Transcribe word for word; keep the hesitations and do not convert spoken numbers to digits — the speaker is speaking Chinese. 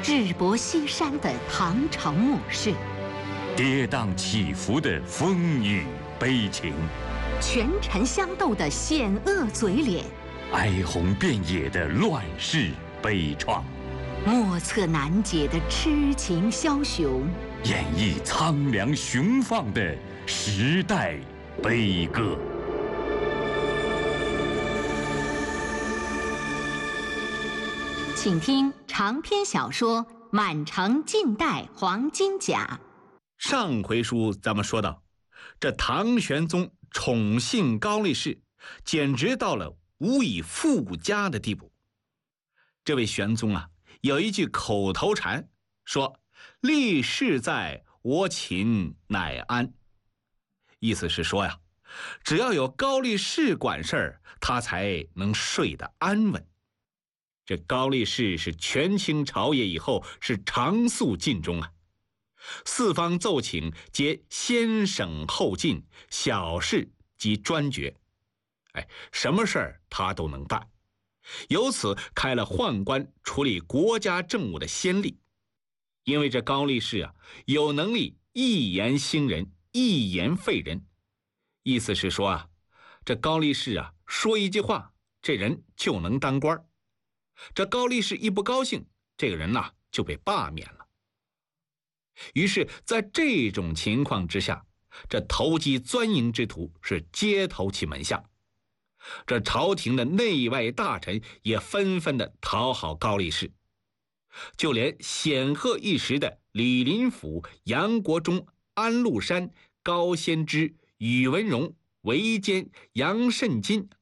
智伯西山的唐朝末世， 跌宕起伏的风雨悲情， 权臣相斗的险恶嘴脸， 哀鸿遍野的乱世悲怆， 莫测难解的痴情枭雄， 演绎苍凉雄放的时代悲歌。 请听长篇小说《满城尽带黄金甲》。 上回书咱们说到，这唐玄宗宠幸高力士，简直到了无以复加的地步。这位玄宗啊，有一句口头禅，说“力士在，我寝乃安”，意思是说呀，只要有高力士管事儿，他才能睡得安稳。这高力士是权倾朝野以后是常宿禁中啊，四方奏请皆先审后进，小事即专决，哎，什么事儿他都能办，由此开了宦官处理国家政务的先例。因为这高力士啊，有能力一言兴人，一言废人，意思是说啊，这高力士啊说一句话，这人就能当官。这高力士一不高兴，这个人呐、啊、就被罢免了。于是在这种情况之下，这投机钻营之徒是街头起门下，这朝廷的内外大臣也纷纷的讨好高力士，就连显赫一时的李林甫、杨国忠、安禄山、高仙芝、宇文荣、韦坚、杨慎金、